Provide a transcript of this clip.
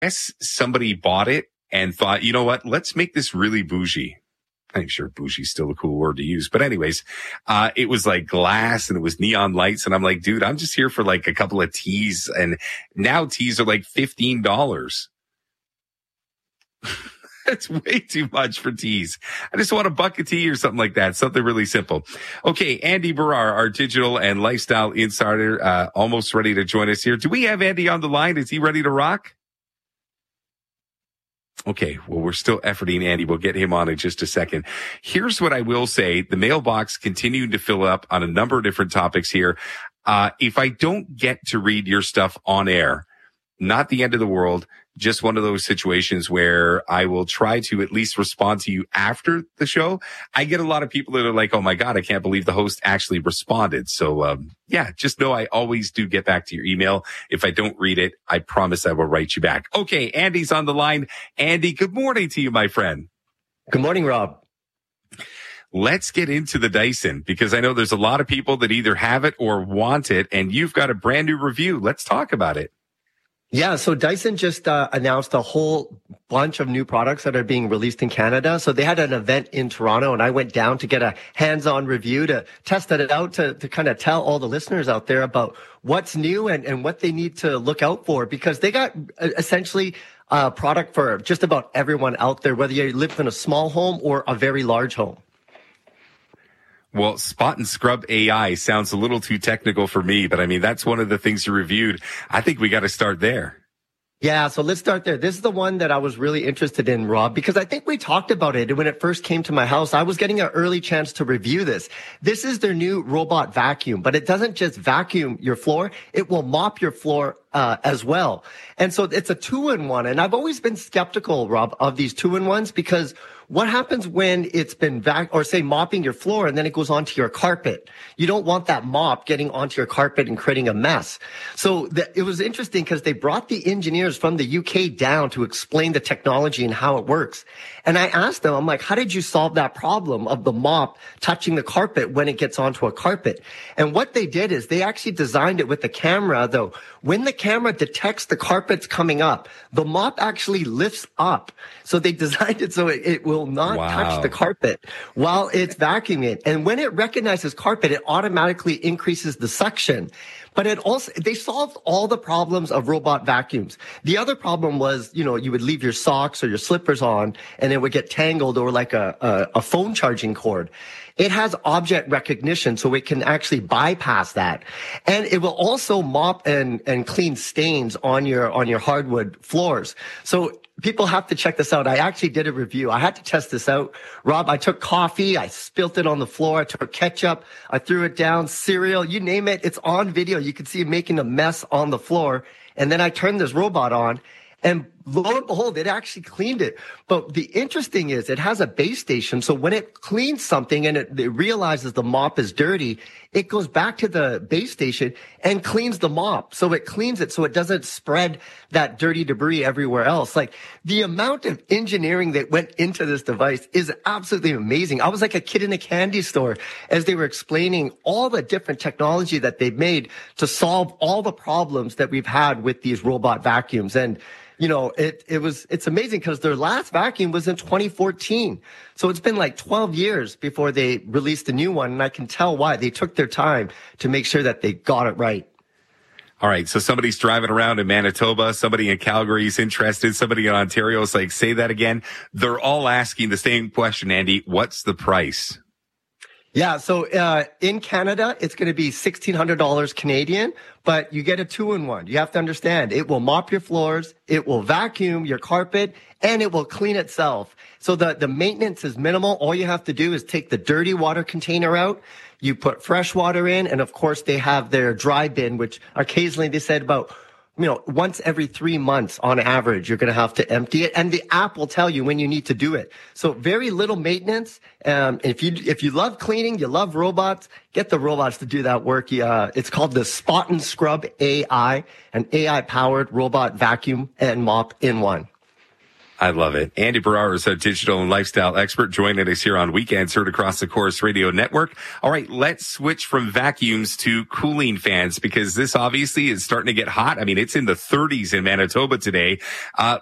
guess somebody bought it and thought, you know what, let's make this really bougie. I'm sure bougie is still a cool word to use. But anyways, it was like glass and it was neon lights. And I'm like, dude, I'm just here for like a couple of teas. And now teas are like $15. That's way too much for teas. I just want a buck of tea or something like that. Something really simple. Okay. Andy Barrar, our digital and lifestyle insider, almost ready to join us here. Do we have Andy on the line? Is he ready to rock? Okay, well, we're still efforting Andy. We'll get him on in just a second. Here's what I will say. The mailbox continuing to fill up on a number of different topics here. If I don't get to read your stuff on air, not the end of the world, just one of those situations where I will try to at least respond to you after the show. I get a lot of people that are like, oh my God, I can't believe the host actually responded. So, yeah, just know I always do get back to your email. If I don't read it, I promise I will write you back. Okay. Andy's on the line. Andy, good morning to you, my friend. Good morning, Rob. Let's get into the Dyson because I know there's a lot of people that either have it or want it, and you've got a brand new review. Let's talk about it. Yeah, so Dyson just announced a whole bunch of new products that are being released in Canada. So they had an event in Toronto, and I went down to get a hands-on review to test it out to kind of tell all the listeners out there about what's new and what they need to look out for, because they got essentially a product for just about everyone out there, whether you live in a small home or a very large home. Well, Spot and Scrub AI sounds a little too technical for me, but I mean, that's one of the things you reviewed. I think we got to start there. Yeah, so let's start there. This is the one that I was really interested in, Rob, because I think we talked about it when it first came to my house. I was getting an early chance to review this. This is their new robot vacuum, but it doesn't just vacuum your floor. It will mop your floor as well. And so it's a 2-in-1. And I've always been skeptical, Rob, of these 2-in-1s, because what happens when it's been mopping your floor and then it goes onto your carpet? You don't want that mop getting onto your carpet and creating a mess. So it was interesting because they brought the engineers from the UK down to explain the technology and how it works. And I asked them, I'm like, how did you solve that problem of the mop touching the carpet when it gets onto a carpet? And what they did is they actually designed it with the camera, though. When the camera detects the carpet's coming up, the mop actually lifts up. So they designed it so it will not touch the carpet while it's vacuuming it. And when it recognizes carpet, it automatically increases the suction. But they solved all the problems of robot vacuums. The other problem was, you would leave your socks or your slippers on and it would get tangled, or like a phone charging cord. It has object recognition, so it can actually bypass that. And it will also mop and clean stains on your hardwood floors. So people have to check this out. I actually did a review. I had to test this out. Rob, I took coffee, I spilt it on the floor, I took ketchup, I threw it down, cereal, you name it. It's on video. You can see it making a mess on the floor. And then I turned this robot on, and lo and behold, it actually cleaned it. But the interesting is it has a base station. So when it cleans something and it realizes the mop is dirty, it goes back to the base station and cleans the mop. So it cleans it so it doesn't spread that dirty debris everywhere else. Like, the amount of engineering that went into this device is absolutely amazing. I was like a kid in a candy store as they were explaining all the different technology that they've made to solve all the problems that we've had with these robot vacuums. And it's amazing because their last vacuum was in 2014. So it's been like 12 years before they released a new one. And I can tell why. They took their time to make sure that they got it right. All right. So somebody's driving around in Manitoba. Somebody in Calgary is interested. Somebody in Ontario is like, say that again. They're all asking the same question, Andy. What's the price? Yeah, so in Canada, it's going to be $1,600 Canadian, but you get a 2-in-1. You have to understand, it will mop your floors, it will vacuum your carpet, and it will clean itself. So the maintenance is minimal. All you have to do is take the dirty water container out. You put fresh water in, and of course, they have their dry bin, which occasionally they said about once every 3 months on average, you're going to have to empty it. And the app will tell you when you need to do it. So very little maintenance. If you love cleaning, you love robots, get the robots to do that work. It's called the Spot and Scrub AI, an AI-powered robot vacuum and mop in one. I love it. Andy Barrar is a digital and lifestyle expert joining us here on Weekends, heard across the Chorus Radio Network. All right, let's switch from vacuums to cooling fans, because this obviously is starting to get hot. I mean, it's in the 30s in Manitoba today.